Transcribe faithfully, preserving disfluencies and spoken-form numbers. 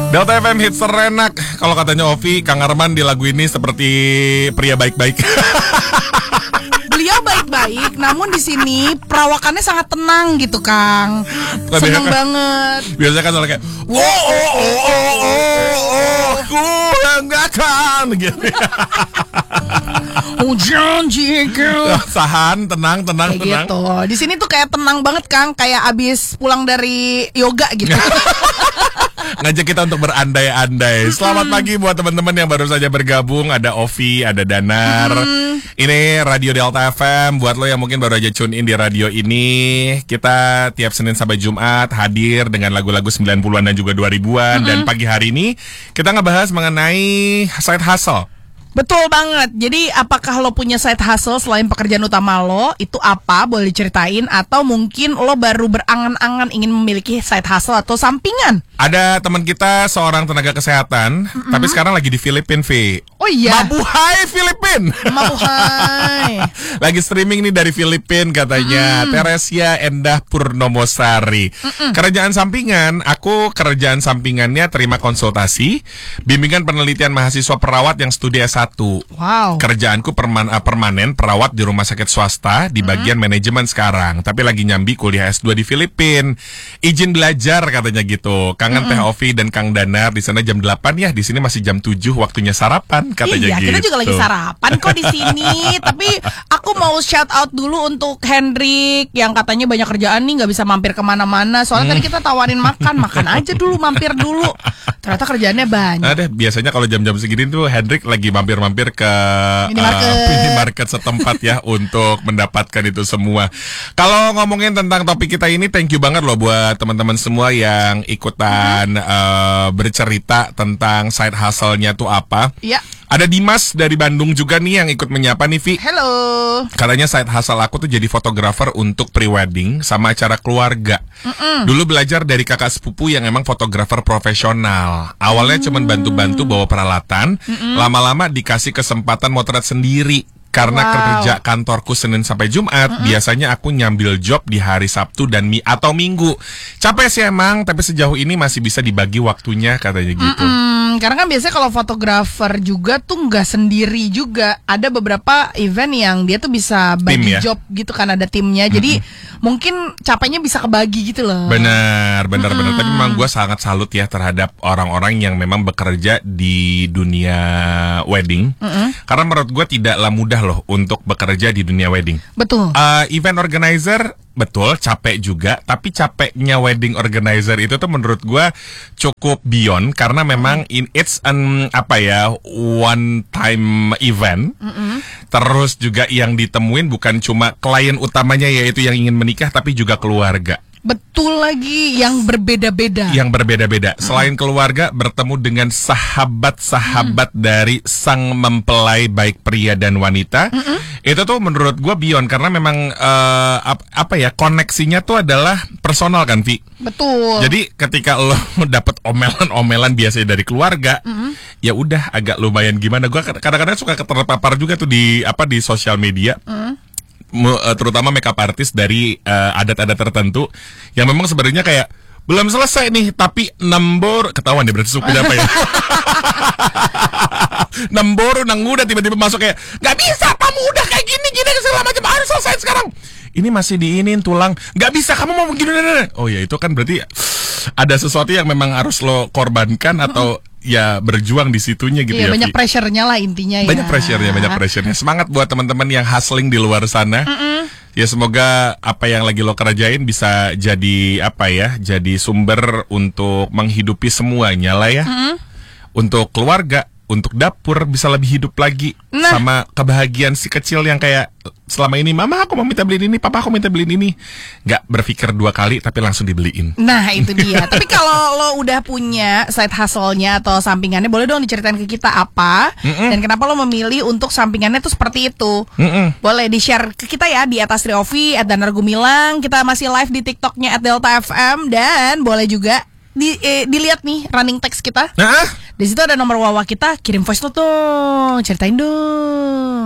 Delta F M hits terenak. Kalau katanya Ovi, Kang Arman di lagu ini seperti pria baik-baik. Beliau baik-baik, namun di sini perawakannya sangat tenang gitu, Kang. Senang banget. Biasanya kan soalnya kayak, oh oh oh oh oh oh, aku yang gak akan gitu. Hujan jika. Sahan, tenang, tenang, kayak tenang. Gitu. Di sini tuh kayak tenang banget, Kang. Kayak abis pulang dari yoga gitu. Ngajak kita untuk berandai-andai. Selamat hmm. pagi buat teman-teman yang baru saja bergabung. Ada Ovi, ada Danar. Hmm. Ini Radio Delta F M. Buat lo yang mungkin baru aja tune in di radio ini, kita tiap Senin sampai Jumat hadir dengan lagu-lagu sembilan puluhan dan juga dua ribuan. Hmm. Dan pagi hari ini kita ngebahas mengenai side hustle. Betul banget. Jadi apakah lo punya side hustle selain pekerjaan utama lo? Itu apa? Boleh diceritain. Atau mungkin lo baru berangan-angan ingin memiliki side hustle atau sampingan? Ada teman kita seorang tenaga kesehatan, mm-hmm. tapi sekarang lagi di Filipina, V. Oh iya. Mabuhay Filipina. Mabuhay. Lagi streaming nih dari Filipina katanya. Mm. Teresia Endah Purnomosari. Mm-mm. Kerjaan sampingan, aku kerjaan sampingannya terima konsultasi, bimbingan penelitian mahasiswa perawat yang studi S satu. Wow. Kerjaanku perman, uh, permanen perawat di rumah sakit swasta di bagian mm. manajemen sekarang, tapi lagi nyambi kuliah S dua di Filipina. Izin belajar katanya gitu. Kangen mm-hmm. Teh Ovi dan Kang Danar di sana jam delapan ya, di sini masih jam tujuh waktunya sarapan katanya. Iya, gitu. Kita juga lagi sarapan kok di sini. Tapi aku mau shout out dulu untuk Hendrik yang katanya banyak kerjaan nih, nggak bisa mampir kemana-mana. Soalnya hmm. tadi kita tawarin makan, makan aja dulu, mampir dulu. Ternyata kerjaannya banyak. Nah deh, biasanya kalau jam-jam segini tuh Hendrik lagi mampir-mampir ke minimarket, uh, minimarket setempat ya untuk mendapatkan itu semua. Kalau ngomongin tentang topik kita ini, thank you banget loh buat teman-teman semua yang ikutan hmm. uh, bercerita tentang side hustle-nya tuh apa. Iya. Ada Dimas dari Bandung juga nih yang ikut menyapa nih, Vi. Halo. Katanya side hustle aku tuh jadi fotografer untuk pre-wedding sama acara keluarga. Mm-mm. Dulu belajar dari kakak sepupu yang emang fotografer profesional. Awalnya mm. cuman bantu-bantu bawa peralatan, Mm-mm. lama-lama dikasih kesempatan motret sendiri. Karena wow. kerja kantorku Senin sampai Jumat, mm-hmm. biasanya aku nyambil job di hari Sabtu dan mi atau Minggu. Capek sih emang, tapi sejauh ini masih bisa dibagi waktunya katanya gitu. Mm-mm. Karena kan biasanya kalau fotografer juga tuh nggak sendiri juga. Ada beberapa event yang dia tuh bisa bagi Tim, ya? job gitu kan, ada timnya. Mm-hmm. Jadi mungkin capeknya bisa kebagi gitu loh. Benar, benar, mm-hmm. benar. Tapi memang gue sangat salut ya terhadap orang-orang yang memang bekerja di dunia wedding. Mm-hmm. Karena menurut gue tidaklah mudah loh untuk bekerja di dunia wedding. Betul. Uh, event organizer betul capek juga, tapi capeknya wedding organizer itu tuh menurut gue cukup beyond karena memang in it's an apa ya one time event. Mm-hmm. Terus juga yang ditemuin bukan cuma klien utamanya yaitu yang ingin menikah, tapi juga keluarga. Betul lagi, yang berbeda-beda. Yang berbeda-beda. Selain mm. keluarga, bertemu dengan sahabat-sahabat mm. dari sang mempelai baik pria dan wanita. Mm-mm. Itu tuh menurut gue beyond karena memang uh, ap- apa ya koneksinya tuh adalah personal kan, Vi. Betul. Jadi ketika lo dapet omelan-omelan biasanya dari keluarga, mm. ya udah agak lumayan gimana. Gue kadang-kadang suka terpapar juga tuh di apa di sosial media. Mm. Terutama makeup artist dari uh, adat-adat tertentu yang memang sebenarnya kayak belum selesai nih tapi nembor ketahuan deh berarti suku apa ya. Nembor nang udah tiba-tiba masuk kayak nggak bisa kamu udah kayak gini gini segala macam harus selesai sekarang. Ini masih diinin tulang nggak bisa kamu mau begini. Oh ya itu kan berarti ada sesuatu yang memang harus lo korbankan atau ya berjuang di situnya gitu iya, ya. Banyak pressure-nya lah intinya ya. Banyak pressure-nya, banyak pressure-nya. Semangat buat teman-teman yang hustling di luar sana. Mm-mm. Ya semoga apa yang lagi lo kerjain bisa jadi apa ya, jadi sumber untuk menghidupi semuanya lah ya. Mm-mm. Untuk keluarga, untuk dapur bisa lebih hidup lagi. Nah. Sama kebahagiaan si kecil yang kayak selama ini mama aku mau minta beliin ini, papa aku minta beliin ini, nggak berpikir dua kali tapi langsung dibeliin. Nah itu dia. Tapi kalau lo udah punya side hustle-nya atau sampingannya, boleh dong diceritain ke kita apa. Mm-mm. Dan kenapa lo memilih untuk sampingannya tuh seperti itu. Mm-mm. Boleh di share ke kita ya di atas Riovi at Danar Gumilang. Kita masih live di TikToknya at Delta F M. Dan boleh juga di, eh, dilihat nih running text kita. Nah, di situ ada nomor W A W kita, kirim voice note dong, ceritain dong.